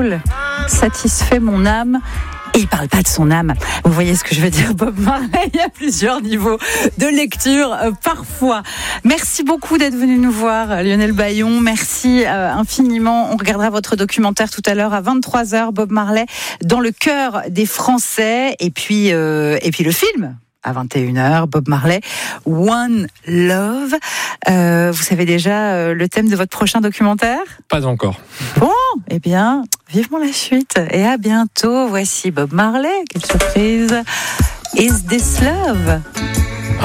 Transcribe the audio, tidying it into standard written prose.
soul satisfait mon âme. Et il parle pas de son âme. Vous voyez ce que je veux dire, Bob Marley. Il y a plusieurs niveaux de lecture parfois. Merci beaucoup d'être venu nous voir, Lionel Bayon. Merci infiniment. On regardera votre documentaire tout à l'heure à 23h, Bob Marley, dans le cœur des Français. Et puis le film. À 21h, Bob Marley, One Love. Vous savez déjà le thème de votre prochain documentaire ? Pas encore. Bon, eh bien, vivement la suite. Et à bientôt. Voici Bob Marley. Quelle surprise. Is This Love ?